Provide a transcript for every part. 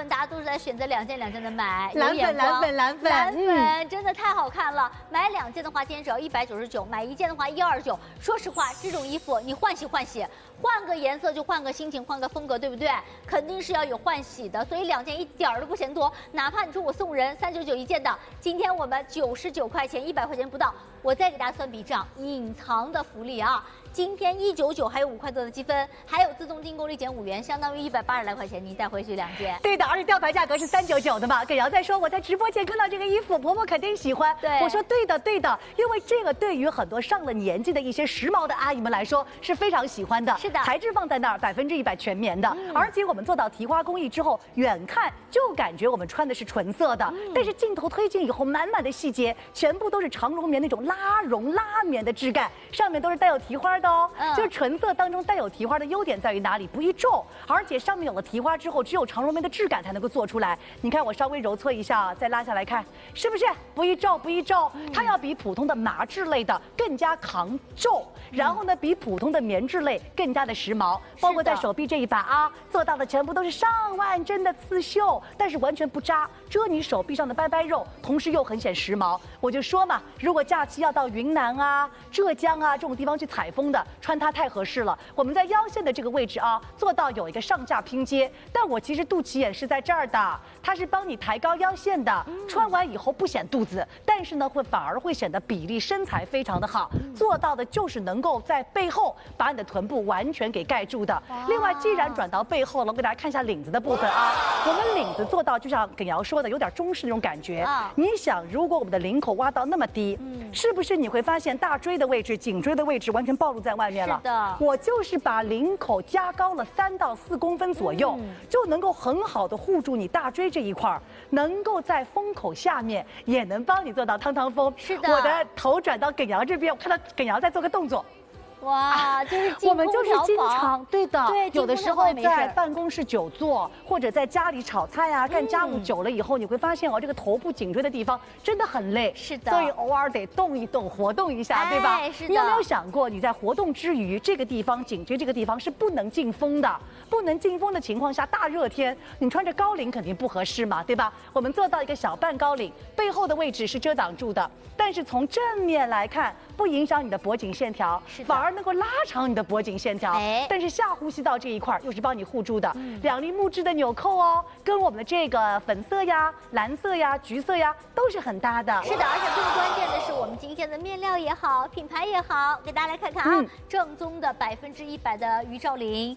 分大家都是在选择2件2件的买， 蓝粉， 真的太好看了。买2件的话，今天只要199，买1件的话129。说实话，这种衣服你换洗，换个颜色就换个心情，换个风格，对不对？肯定是要有换洗的，所以2件一点儿都不嫌多。哪怕你说我送人399一件的，今天我们99块钱，100块钱不到，我再给大家算笔账，隐藏的福利啊！今天199还有5块多的积分，还有自动订购立减5元，相当于180来块钱，你带回去2件。 对的，而且吊牌价格是399的嘛。耿瑶在说我在直播间看到这个衣服，婆婆肯定喜欢。 对， 我说对的，因为这个对于很多上了年纪的一些时髦的阿姨们来说是非常喜欢的。 是的， 材质放在那儿100%全棉的，而且我们做到提花工艺之后，远看就感觉我们穿的是纯色的，但是镜头推进以后，满满的细节，全部都是长绒棉那种拉绒拉棉的质感，上面都是带有提花的哦。就是纯色当中带有提花的优点在于哪里？不易皱，而且上面有了提花之后，只有长绒棉的质感才能够做出来。你看我稍微揉搓一下，再拉下来看，是不是不易皱？它要比普通的麻质类的更加抗皱，然后呢，比普通的棉质类更加的时髦。包括在手臂这一把啊，做到的全部都是上万针的刺绣，但是完全不扎，遮你手臂上的掰掰肉，同时又很显时髦。我就说嘛，如果假期要到云南啊、浙江啊这种地方去采风的，穿它太合适了。我们在腰线的这个位置啊，做到有一个上架拼接，但我其实肚脐眼是在这儿的，它是帮你抬高腰线的，穿完以后不显肚子，但是呢反而会显得比例身材非常的好。做到的就是能够在背后把你的臀部完全给盖住的。另外，既然转到背后了，我给大家看一下领子的部分啊。我们领子做到就像耿瑶说的，有点中式那种感觉。你想，如果我们的领口挖到那么低，是不是你会发现大椎的位置、颈椎的位置完全暴露在外面了？ 是的， 我就是把领口加高了3到4公分左右，就能够很好的护住你大椎这一块，能够在风口下面也能帮你做到汤汤风。 是的， 我的头转到耿瑶这边，我看到耿瑶在做个动作。 哇，就是我们就是经常对的，有的时候在办公室久坐，或者在家里炒菜啊、干家务久了以后，你会发现哦，这个头部、颈椎的地方真的很累。 是的， 所以偶尔得动一动、活动一下，对吧？ 是的。 你有没有想过，你在活动之余，这个地方颈椎这个地方是不能进风的？不能进风的情况下，大热天你穿着高领肯定不合适嘛，对吧？我们做到一个小半高领，背后的位置是遮挡住的，但是从正面来看，不影响你的脖颈线条，反而能够拉长你的脖颈线条。但是下呼吸道这一块又是帮你护住的，2粒木质的纽扣哦，跟我们的这个粉色呀、蓝色呀、橘色呀都是很搭的。 是的，而且更关键的是，我们今天的面料也好，品牌也好，给大家来看看啊，正宗的100%的鱼罩绫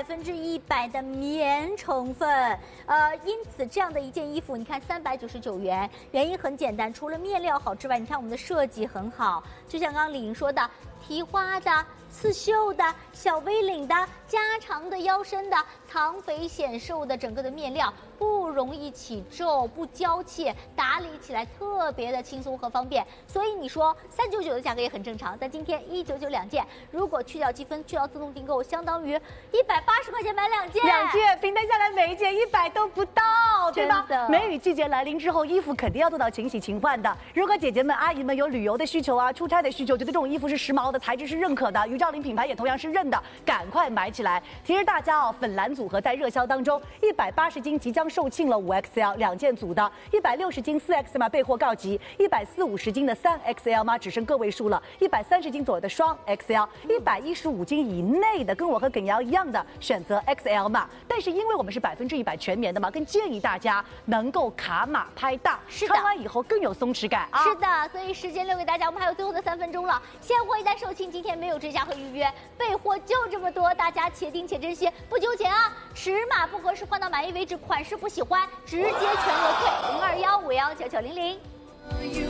，100%的棉成分。因此这样的一件衣服，你看399元，原因很简单，除了面料好之外，你看我们的设计很好，就像刚刚李莹说的，提花的、刺绣的、小 V 领的、加长的腰身的、藏肥显瘦的，整个的面料不容易起皱，不娇气，打理起来特别的轻松和方便。所以你说399的价格也很正常，但今天1992件，如果去掉积分，去掉自动订购，相当于180块钱买2件。 2件平摊下来，每一件100都不到，对吧？梅雨季节来临之后，衣服肯定要做到勤洗勤换的。如果姐姐们、阿姨们有旅游的需求啊、出差的需求，觉得这种衣服是时髦的，材质是认可的，鱼罩绫品牌也同样是认的，赶快买起来！提示大家哦，粉蓝组合在热销当中，180斤即将售罄了5XL 2件组的，160斤4X 码备货告急，140-50斤的3XL 码只剩个位数了，130斤左右的双 XL，115斤以内的跟我和耿瑶一样的选择 XL 码。但是因为我们是100%全棉的嘛，更建议大家能够卡码拍大，穿完以后更有松弛感啊。 是的，所以时间留给大家，我们还有最后的3分钟了，现货一旦售罄，今天没有追加和预约，备货就这么多，大家且听且珍惜，不纠钱啊！尺码不合适换到满意为止，款式不喜欢直接全额退，0215199900。